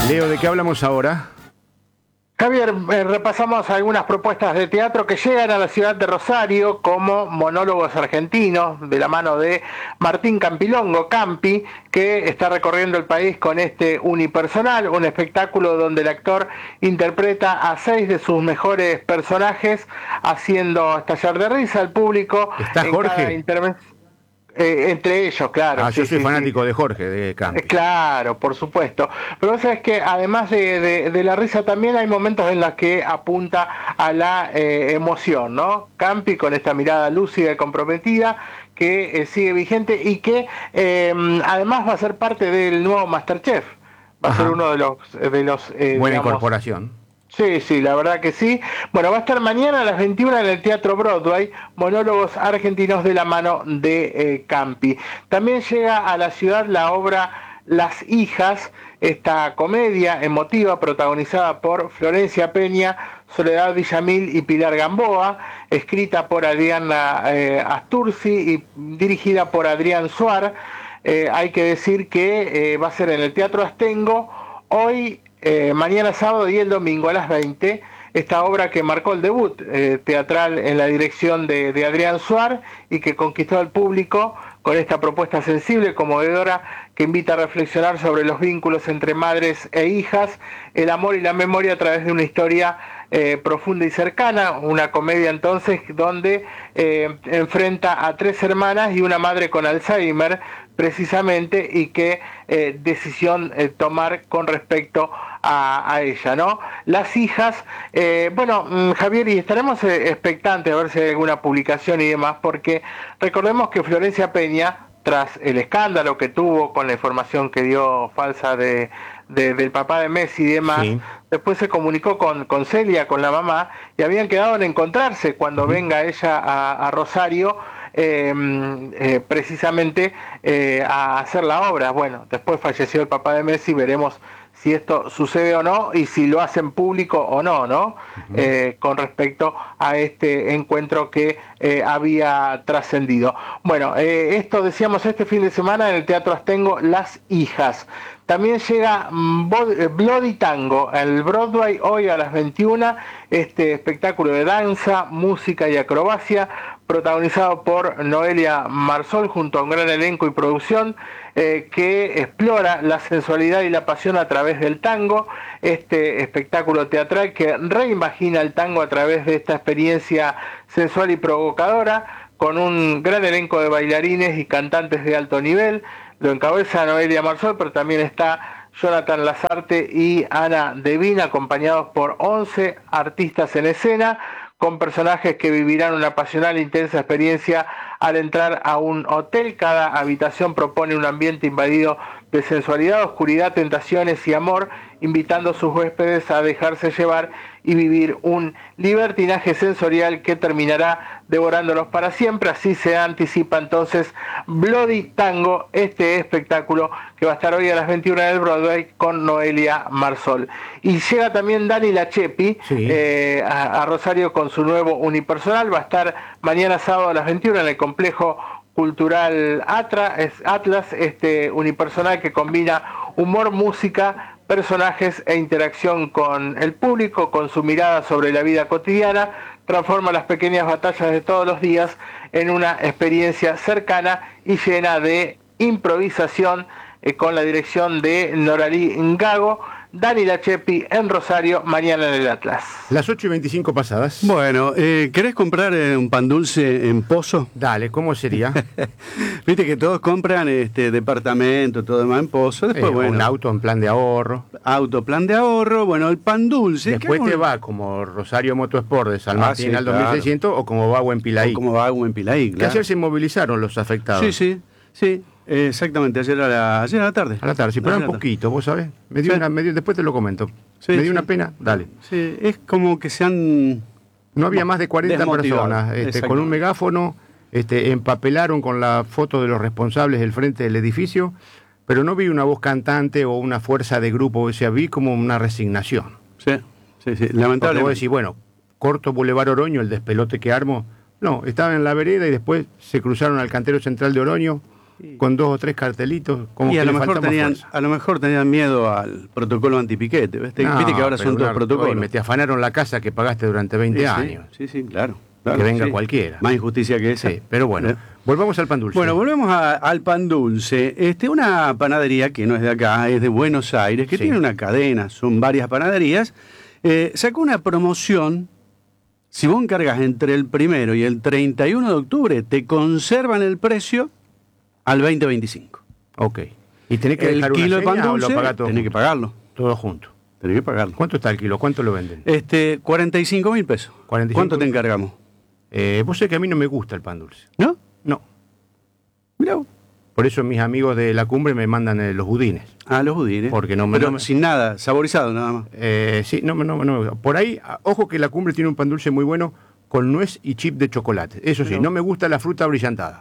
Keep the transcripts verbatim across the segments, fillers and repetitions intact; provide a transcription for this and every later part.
Leo, ¿de qué hablamos ahora? Javier, eh, repasamos algunas propuestas de teatro que llegan a la ciudad de Rosario como Monólogos Argentinos, de la mano de Martín Campilongo, Campi, que está recorriendo el país con este unipersonal, un espectáculo donde el actor interpreta a seis de sus mejores personajes, haciendo estallar de risa al público. ¿Está en Jorge? cada intervención. Eh, entre ellos, claro. Ah, yo sí, soy sí, fanático sí. de Jorge, de Campi. Eh, Claro, por supuesto. Pero vos sabés que además de, de, de la risa también hay momentos en los que apunta a la eh, emoción, ¿no? Campi con esta mirada lúcida y comprometida que eh, sigue vigente y que eh, además va a ser parte del nuevo MasterChef. Va Ajá. a ser uno de los... De los eh, Buena digamos, incorporación. Sí, sí, la verdad que sí. Bueno, va a estar mañana a las veintiuna en el Teatro Broadway, Monólogos Argentinos de la mano de eh, Campi. También llega a la ciudad la obra Las Hijas, esta comedia emotiva protagonizada por Florencia Peña, Soledad Villamil y Pilar Gamboa, escrita por Adriana eh, Asturzi y dirigida por Adrián Suar. Eh, hay que decir que eh, va a ser en el Teatro Astengo hoy, Eh, mañana sábado y el domingo a las veinte, esta obra que marcó el debut eh, teatral en la dirección de, de Adrián Suar y que conquistó al público con esta propuesta sensible, conmovedora, que invita a reflexionar sobre los vínculos entre madres e hijas, el amor y la memoria a través de una historia eh, profunda y cercana, una comedia entonces donde eh, enfrenta a tres hermanas y una madre con Alzheimer, precisamente, y qué eh, decisión eh, tomar con respecto a, a ella, ¿no? Las Hijas, eh, bueno, Javier, y estaremos eh, expectantes a ver si hay alguna publicación y demás, porque recordemos que Florencia Peña, tras el escándalo que tuvo con la información que dio falsa de, de del papá de Messi y demás, sí. Después se comunicó con, con Celia, con la mamá, y habían quedado en encontrarse cuando uh-huh. venga ella a, a Rosario, Eh, eh, precisamente eh, a hacer la obra. Bueno, después falleció el papá de Messi, veremos si esto sucede o no y si lo hacen público o no, ¿no? Uh-huh. Eh, con respecto a este encuentro que eh, había trascendido. Bueno, eh, esto decíamos este fin de semana en el Teatro Astengo, Las Hijas. También llega Bloody Tango, el Broadway, hoy a las veintiuna, este espectáculo de danza, música y acrobacia, protagonizado por Noelia Marsol junto a un gran elenco y producción, eh, que explora la sensualidad y la pasión a través del tango, este espectáculo teatral que reimagina el tango a través de esta experiencia sensual y provocadora, con un gran elenco de bailarines y cantantes de alto nivel. Lo encabeza Noelia Marsol, pero también está Jonathan Lazarte y Ana Devine, acompañados por once artistas en escena, con personajes que vivirán una pasional e intensa experiencia al entrar a un hotel. Cada habitación propone un ambiente invadido de sensualidad, oscuridad, tentaciones y amor, invitando a sus huéspedes a dejarse llevar y vivir un libertinaje sensorial que terminará devorándolos para siempre. Así se anticipa entonces Bloody Tango, este espectáculo que va a estar hoy a las veintiuna del Broadway con Noelia Marsol. Y llega también Dani Lachepi, sí. eh, a, a Rosario con su nuevo unipersonal. Va a estar mañana sábado a las veintiuna en el complejo cultural Atra, es Atlas, este unipersonal que combina humor, música, personajes e interacción con el público, con su mirada sobre la vida cotidiana, transforma las pequeñas batallas de todos los días en una experiencia cercana y llena de improvisación, eh, con la dirección de Noralí Ngago. Dani Lachepi en Rosario, mañana en el Atlas. Las ocho y veinticinco pasadas. Bueno, eh, ¿querés comprar eh, un pan dulce en Pozo? Dale, ¿cómo sería? Viste que todos compran este departamento, todo demás en Pozo. Después, eh, bueno, un auto en plan de ahorro. Auto, plan de ahorro, bueno, el pan dulce. Después te un... va como Rosario Motosport de San Martín ah, sí, al claro. dos mil seiscientos o como Bagua en Pilaí. O como Bagua en Pilaí, claro. Que ayer se movilizaron los afectados. Sí, sí, sí. Exactamente, ayer a la, ayer a la tarde. A la tarde, sí, pero un poquito, vos sabés. Me dio sí. una, me dio, después te lo comento. Sí, me dio sí. una pena, dale. Sí, es como que se han... No había más de cuarenta personas, este, con un megáfono, este, empapelaron con la foto de los responsables del frente del edificio, pero no vi una voz cantante o una fuerza de grupo, o sea, vi como una resignación. Sí, sí, sí, lamentablemente. Porque vos decís, bueno, corto Boulevard Oroño, el despelote que armo. No, estaban en la vereda y después se cruzaron al cantero central de Oroño, sí. con dos o tres cartelitos. Como y que a lo, le mejor tenían, a lo mejor tenían miedo al protocolo antipiquete. ¿Viste, no, ¿Viste que ahora son todos protocolos? Me te afanaron la casa que pagaste durante veinte sí, años. Sí, sí, claro. claro que venga sí. cualquiera. Más injusticia que esa. Sí, pero bueno, ¿Eh? volvamos al pan dulce. Bueno, volvemos a, al pan dulce. Este, una panadería que no es de acá, es de Buenos Aires, que sí. tiene una cadena, son varias panaderías, eh, sacó una promoción. Si vos encargas entre el primero y el treinta y uno de octubre, te conservan el precio al veinte veinticinco. Ok. ¿Y tenés que el dejar kilo una de pan seña dulce, o lo pagás todo tenés junto? que pagarlo. Todo junto. Tenés que pagarlo. ¿Cuánto está el kilo? ¿Cuánto lo venden? Este, cuarenta y cinco mil pesos. cuarenta y cinco ¿Cuánto te encargamos? Eh, vos sabés que a mí no me gusta el pan dulce. ¿No? No. Mirá vos. Por eso mis amigos de la cumbre me mandan eh, los budines. Ah, los budines. Porque no me, Pero no me... sin nada, saborizado nada más. Eh, sí, no, no, no. Por ahí, ojo que la cumbre tiene un pan dulce muy bueno con nuez y chip de chocolate. Eso sí, no, no me gusta la fruta brillantada.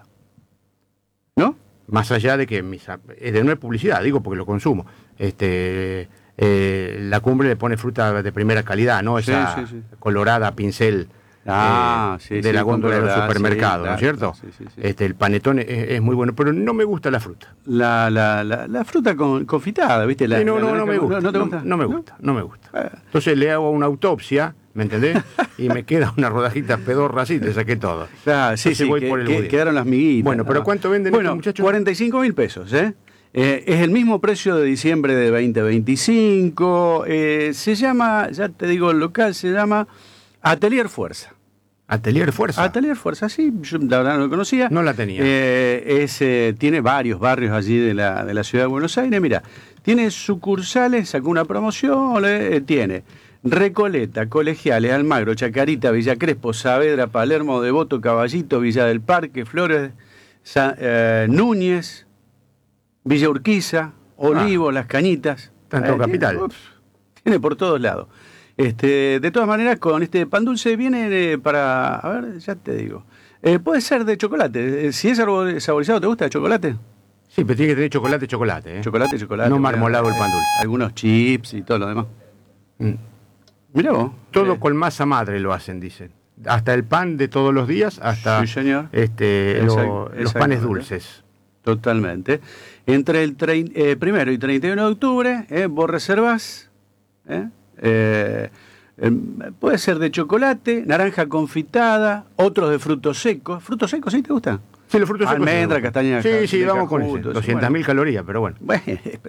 ¿No? Más allá de que mis, de no es publicidad, digo porque lo consumo. Este, eh, la cumbre le pone fruta de primera calidad, no esa sí, sí, sí. colorada pincel. Ah, eh, sí, de sí, la góndola de los supermercados, sí, ¿no es cierto? Sí, sí, sí. Este, el panetón es, es muy bueno, pero no me gusta la fruta. La, la, la, la fruta con, confitada, ¿viste? La, sí, no, la, no, la, no me gusta. ¿No, no te gusta? No, no me gusta, no me gusta. Entonces le hago una autopsia, ¿me entendés? Y me queda una rodajita pedorra así, te saqué todo. Ah, sí, Entonces sí, voy que, por el que quedaron las miguitas. Bueno, pero ah. ¿cuánto venden bueno, estos muchachos? cuarenta y cinco mil pesos, ¿eh? Eh, es el mismo precio de diciembre de veinte veinticinco. Eh, se llama, ya te digo, el local se llama Atelier Fuerza. Atelier Fuerza. Atelier Fuerza, sí, yo la verdad no lo conocía. No la tenía. Eh, es, eh, tiene varios barrios allí de la, de la ciudad de Buenos Aires. Mira, tiene sucursales, sacó una promoción, eh, tiene Recoleta, Colegiales, Almagro, Chacarita, Villa Crespo, Saavedra, Palermo, Devoto, Caballito, Villa del Parque, Flores, Sa, eh, Núñez, Villa Urquiza, Olivo, ah, Las Cañitas. Tanto eh, capital. Tiene, ups, tiene por todos lados. Este, de todas maneras, con este pan dulce viene eh, para, a ver, ya te digo, eh, puede ser de chocolate. Si es saborizado, ¿te gusta de chocolate? Sí, pero tiene que tener chocolate, chocolate. ¿eh? Chocolate, chocolate. No marmolado el pan dulce. Algunos chips y todo lo demás. Mm. Mirá vos. Todo eh. con masa madre lo hacen, dicen. Hasta el pan de todos los días, hasta sí, señor. Este, lo, los panes dulces. Totalmente. Entre el eh, primero y treinta y uno de octubre, eh, vos reservás, ¿eh? Eh, eh, puede ser de chocolate, naranja confitada, otros de frutos secos. ¿Frutos secos sí te gustan? Sí, los frutos secos. Almendra, castaña. Sí, sí, vamos con eso. doscientas mil bueno. calorías, pero bueno. Bueno,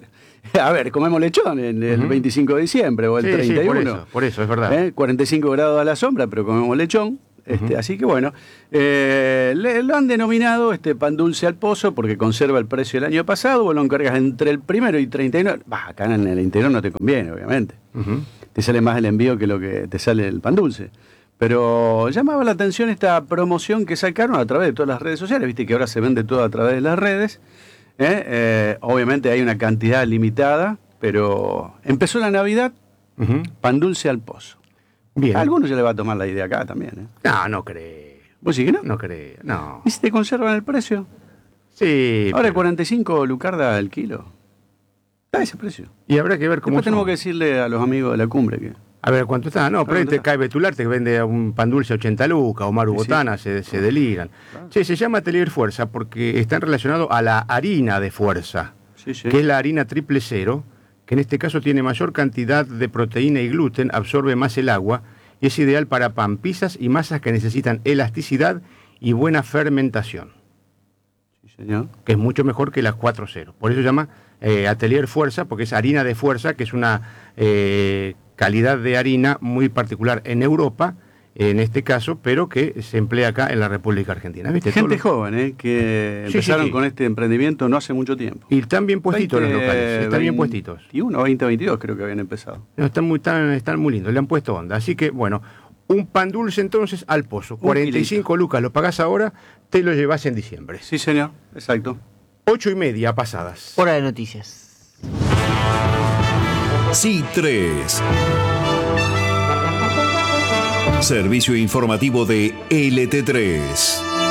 a ver, comemos lechón en el uh-huh. veinticinco de diciembre o el sí, treinta y uno. Sí, por eso, por eso, es verdad. ¿Eh? cuarenta y cinco grados a la sombra, pero comemos lechón. Este, uh-huh. Así que bueno, eh, le, lo han denominado este pan dulce al pozo porque conserva el precio del año pasado. Vos lo encargas entre el primero y treinta y uno. Bah, acá en el interior no te conviene, obviamente. Uh-huh. Te sale más el envío que lo que te sale el pan dulce. Pero llamaba la atención esta promoción que sacaron a través de todas las redes sociales. Viste que ahora se vende todo a través de las redes. ¿eh? Eh, obviamente hay una cantidad limitada, pero empezó la Navidad, uh-huh. pan dulce al pozo. Bien. A algunos se le va a tomar la idea acá también. ¿eh? No, no creo. ¿Vos sí que no? No creo, no. ¿Y si te conservan el precio? Sí. Ahora pero... cuarenta y cinco lucarda el kilo. Está ese precio. Y habrá que ver cómo Después tenemos que decirle a los amigos de la cumbre que... A ver cuánto está. No, pero te cae Betular, te vende un pan dulce ochenta lucas, o Maru sí, Botana, sí. se, se deliran. Claro. Che, se llama Atelier Fuerza porque están relacionados a la harina de fuerza, sí, sí. que es la harina triple cero, que en este caso tiene mayor cantidad de proteína y gluten, absorbe más el agua y es ideal para pan, pizzas y masas que necesitan elasticidad y buena fermentación. Sí, señor. Que es mucho mejor que la cuatro cero. Por eso se llama eh, Atelier Fuerza, porque es harina de fuerza, que es una eh, calidad de harina muy particular en Europa, en este caso, pero que se emplea acá en la República Argentina. ¿Viste? Gente los... joven, ¿eh? que sí, empezaron sí, sí. con este emprendimiento no hace mucho tiempo. Y están bien puestitos veinte, los locales, están veinte, bien puestitos. veintiuno, veinte, veintidós creo que habían empezado. No, están, muy, están, están muy lindos, le han puesto onda. Así que, bueno, un pan dulce entonces al pozo. cuarenta y cinco lucas, lo pagás ahora, te lo llevas en diciembre. Sí, señor, exacto. Ocho y media pasadas. Hora de noticias. Sí tres. Servicio informativo de L T tres.